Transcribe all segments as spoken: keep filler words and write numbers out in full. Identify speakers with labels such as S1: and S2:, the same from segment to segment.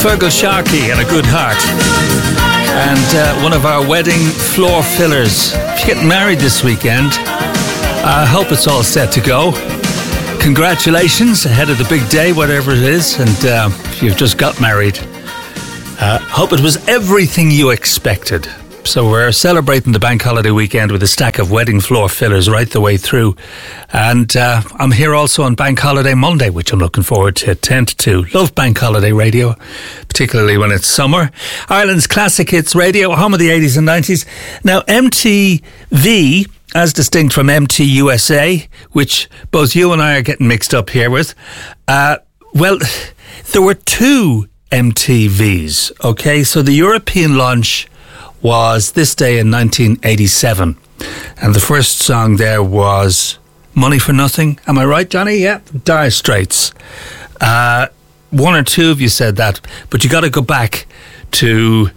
S1: Fergal Sharkey and A Good Heart. And uh, one of our wedding floor fillers. If you're getting married this weekend, I hope it's all set to go. Congratulations ahead of the big day, whatever it is. And uh, if you've just got married, uh, hope it was everything you expected. So we're celebrating the bank holiday weekend with a stack of wedding floor fillers right the way through. And uh, I'm here also on Bank Holiday Monday, which I'm looking forward to ten to two. Love Bank Holiday Radio, particularly when it's summer. Ireland's classic hits radio, home of the eighties and nineties. Now, M T V, as distinct from M T U S A, which both you and I are getting mixed up here with, uh, well, there were two M T Vs, okay? So the European launch was this day in nineteen eighty-seven, and the first song there was Money for Nothing. Am I right, Johnny? Yeah, Dire Straits. Uh, one or two of you said that, but you got to go back to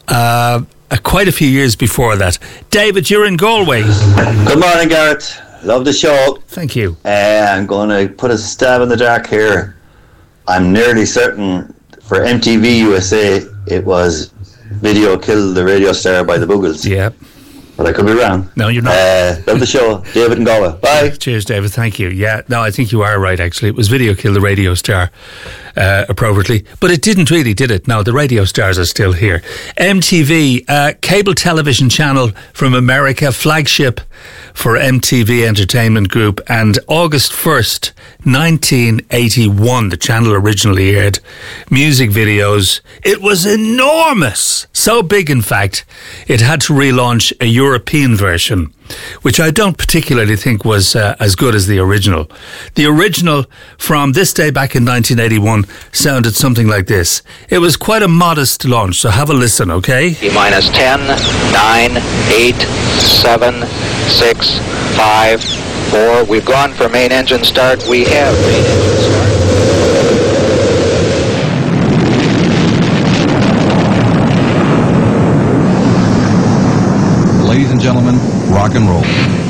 S1: uh, uh, quite a few years before that. David, you're in Galway.
S2: Good morning, Garrett. Love the show.
S1: Thank you.
S2: Uh, I'm going to put a stab in the dark here. I'm nearly certain for M T V U S A it was Video Killed the Radio Star by the Boogles.
S1: Yeah.
S2: But I could be wrong.
S1: No, you're not.
S2: Uh, love the show. David and Galway. Bye.
S1: Cheers, David. Thank you. Yeah, no, I think you are right, actually. It was Video Killed the Radio Star, uh, appropriately. But it didn't really, did it? No, the radio stars are still here. M T V, uh, cable television channel from America, flagship for M T V Entertainment Group. And August first, nineteen eighty-one, the channel originally aired music videos. It was enormous. So big, in fact, it had to relaunch a European version, which I don't particularly think was uh, as good as the original. The original from this day back in nineteen eighty-one sounded something like this. It was quite a modest launch, so have a listen, okay?
S3: T minus ten, nine, eight, seven, six, five, four. We've gone for main engine start. We have main engine start.
S4: Ladies and gentlemen, rock and roll.